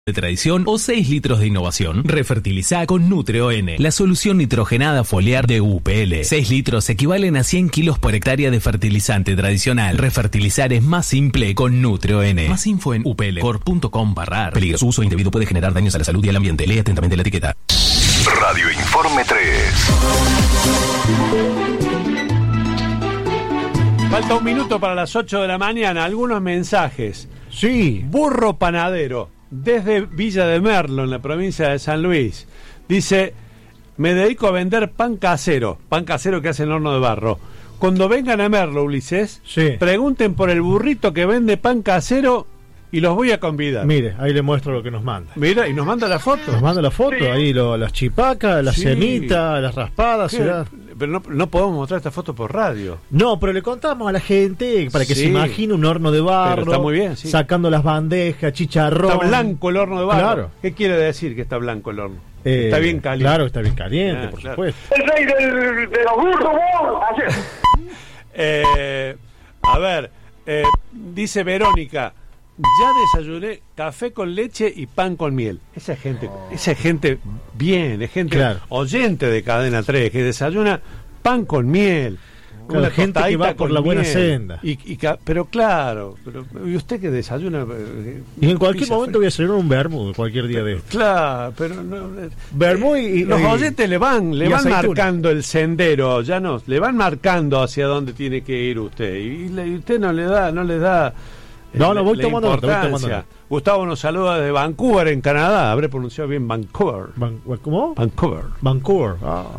de tradición o 6 litros de innovación? Refertilizá con Nutre-ON, la solución nitrogenada foliar de UPL. 6 litros equivalen a 100 kilos por hectárea de fertilizante tradicional. Refertilizar es más simple con Nutre-ON. Más info en uplcor.com/. Peligro. Su uso indebido puede generar daños a la salud y al ambiente. Lee atentamente la etiqueta. Radio Informe 3. Falta un minuto para las 8 de la mañana. Algunos mensajes. Sí. Burro panadero, desde Villa de Merlo, en la provincia de San Luis. Dice: me dedico a vender pan casero que hace en horno de barro. Cuando vengan a Merlo, Ulises, sí, pregunten por el burrito que vende pan casero y los voy a convidar. Mire, ahí le muestro lo que nos manda. Mira, y nos manda la foto. Nos manda la foto, sí. Ahí las chipacas, las semitas, las raspadas. Pero no podemos mostrar esta foto por radio. No, pero le contamos a la gente para que se imagine un horno de barro. Pero está muy bien, sacando las bandejas, chicharrón. Está blanco el horno de barro. Claro. ¿Qué quiere decir que está blanco el horno? Está bien caliente. Claro, está bien caliente, por supuesto. El rey de los burros, a ver, dice Verónica: ya desayuné café con leche y pan con miel. Esa gente bien, es gente oyente de Cadena 3, que desayuna pan con miel. Una gente que va por la buena senda. Pero claro, ¿y usted que desayuna? Y en cualquier momento voy a hacer un vermut, cualquier día de esto. Claro, pero no. Vermut y los oyentes le van marcando el sendero, ya no, le van marcando hacia dónde tiene que ir usted. Y usted no le da. No, voy tomando nota. Gustavo nos saluda desde Vancouver, en Canadá. Habré pronunciado bien Vancouver. ¿Cómo? Vancouver.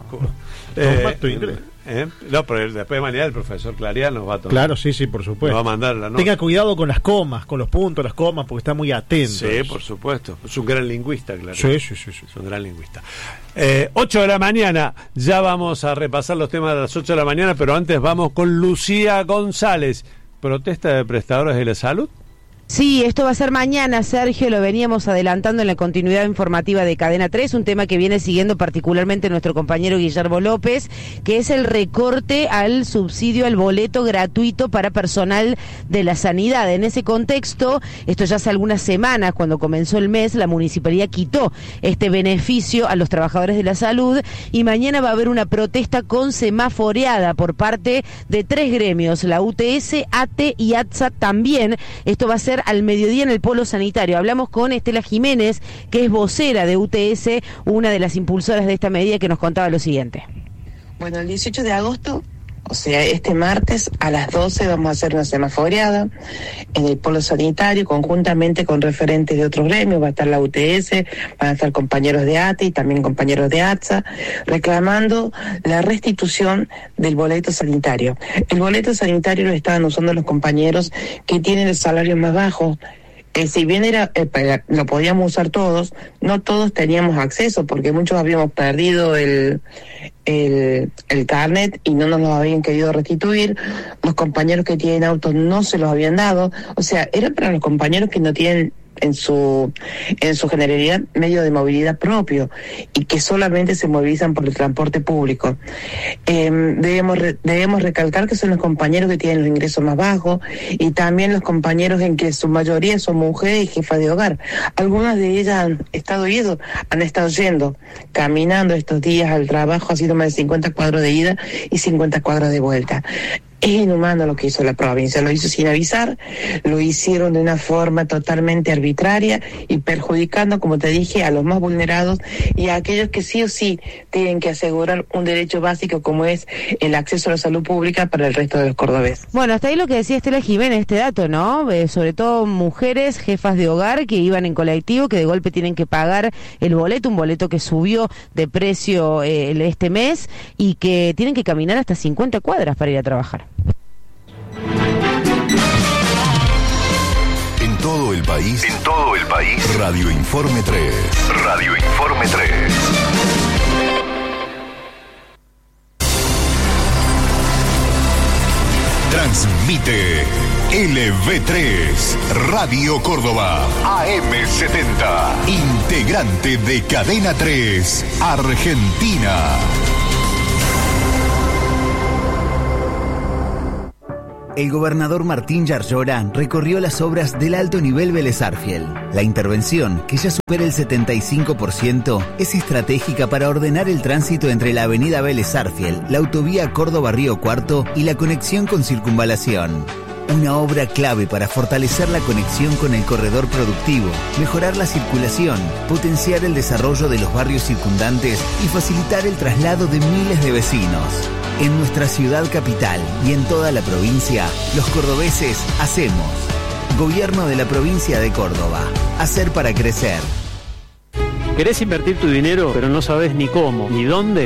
Tu inglés. No, pero después de mañana el profesor Clarián nos va a tomar. Claro, sí, por supuesto. Nos va a mandar la nota. Tenga cuidado con las comas, con los puntos, las comas, porque está muy atento. Sí, por supuesto. Es un gran lingüista, Clarián. Sí. Es un gran lingüista. 8 de la mañana. Ya vamos a repasar los temas de las 8 de la mañana, pero antes vamos con Lucía González. ¿Protesta de prestadores de la salud? Sí, esto va a ser mañana, Sergio, lo veníamos adelantando en la continuidad informativa de Cadena 3, un tema que viene siguiendo particularmente nuestro compañero Guillermo López, que es el recorte al subsidio al boleto gratuito para personal de la sanidad. En ese contexto, esto ya hace algunas semanas, cuando comenzó el mes, la municipalidad quitó este beneficio a los trabajadores de la salud y mañana va a haber una protesta con semaforeada por parte de 3 gremios, la UTS, ATE y ATSA también. Esto va a ser al mediodía en el polo sanitario. Hablamos con Estela Jiménez, que es vocera de UTS, una de las impulsoras de esta medida, que nos contaba lo siguiente. Bueno, el 18 de agosto, o sea, este martes a las 12 vamos a hacer una semaforeada en el polo sanitario, conjuntamente con referentes de otros gremios. Va a estar la UTS, van a estar compañeros de ATI y también compañeros de ATSA, reclamando la restitución del boleto sanitario. El boleto sanitario lo estaban usando los compañeros que tienen el salario más bajo. Si bien lo podíamos usar todos, no todos teníamos acceso, porque muchos habíamos perdido el carnet y no nos lo habían querido restituir. Los compañeros que tienen autos no se los habían dado. O sea, era para los compañeros que no tienen en su generalidad medio de movilidad propio y que solamente se movilizan por el transporte público. Debemos recalcar que son los compañeros que tienen los ingresos más bajos y también los compañeros en que su mayoría son mujeres y jefas de hogar. Algunas de ellas han estado yendo caminando estos días al trabajo, haciendo más de 50 cuadros de ida y 50 cuadros de vuelta. Es inhumano lo que hizo la provincia, lo hizo sin avisar, lo hicieron de una forma totalmente arbitraria y perjudicando, como te dije, a los más vulnerados y a aquellos que sí o sí tienen que asegurar un derecho básico como es el acceso a la salud pública para el resto de los cordobeses. Bueno, hasta ahí lo que decía Estela Jiménez, este dato, ¿no? Sobre todo mujeres, jefas de hogar que iban en colectivo, que de golpe tienen que pagar el boleto, un boleto que subió de precio este mes y que tienen que caminar hasta 50 cuadras para ir a trabajar. En todo el país, Radio Informe 3. Radio Informe 3. Transmite LV3, Radio Córdoba, AM70, integrante de Cadena 3, Argentina. el gobernador Martín Yarlora recorrió las obras del alto nivel Vélez Sarsfield. La intervención, que ya supera el 75%, es estratégica para ordenar el tránsito entre la avenida Vélez Sarsfield, la autovía Córdoba-Río Cuarto y la conexión con Circunvalación. Una obra clave para fortalecer la conexión con el corredor productivo, mejorar la circulación, potenciar el desarrollo de los barrios circundantes y facilitar el traslado de miles de vecinos. En nuestra ciudad capital y en toda la provincia, los cordobeses hacemos. Gobierno de la provincia de Córdoba. Hacer para crecer. ¿Querés invertir tu dinero, pero no sabes ni cómo, ni dónde?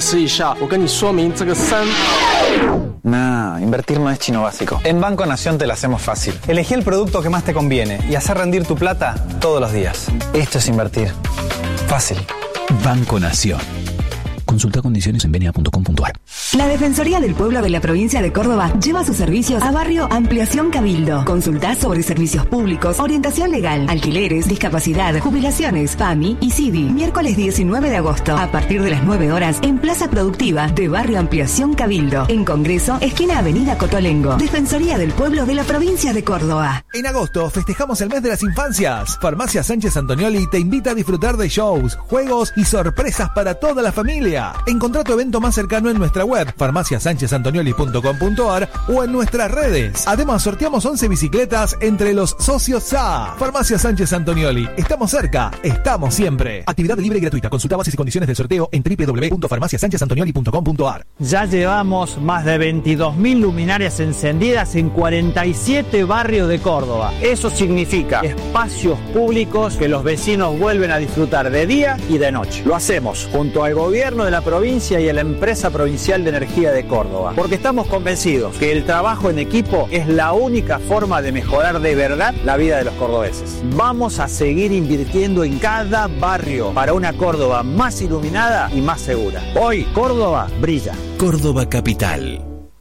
Nah, invertir no es chino básico. En Banco Nación te la hacemos fácil. Elegí el producto que más te conviene y hacer rendir tu plata todos los días. Esto es invertir. Fácil. Banco Nación. Consulta condiciones en benia.com.ar. La Defensoría del Pueblo de la provincia de Córdoba lleva sus servicios a Barrio Ampliación Cabildo. Consulta sobre servicios públicos, orientación legal, alquileres, discapacidad, jubilaciones, PAMI y CIDI. Miércoles 19 de agosto, a partir de las 9 horas, en Plaza Productiva de Barrio Ampliación Cabildo. En Congreso, esquina Avenida Cotolengo. Defensoría del Pueblo de la provincia de Córdoba. En agosto festejamos el mes de las infancias. Farmacia Sánchez Antonioli te invita a disfrutar de shows, juegos y sorpresas para toda la familia. Encontrá tu evento más cercano en nuestra web, farmaciasanchezantonioli.com.ar o en nuestras redes. Además, sorteamos 11 bicicletas entre los socios SA. Farmacia Sánchez Antonioli. Estamos cerca, estamos siempre. Actividad libre y gratuita. Consulta bases y condiciones del sorteo en www.farmaciasanchezantonioli.com.ar. Ya llevamos más de 22.000 luminarias encendidas en 47 barrios de Córdoba. Eso significa espacios públicos que los vecinos vuelven a disfrutar de día y de noche. Lo hacemos junto al gobierno de la provincia y a la empresa provincial de energía de Córdoba, porque estamos convencidos que el trabajo en equipo es la única forma de mejorar de verdad la vida de los cordobeses. Vamos a seguir invirtiendo en cada barrio para una Córdoba más iluminada y más segura. Hoy Córdoba brilla. Córdoba Capital.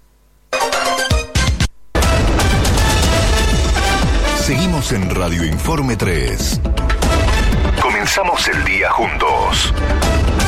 Seguimos en Radio Informe 3. Comenzamos el día juntos.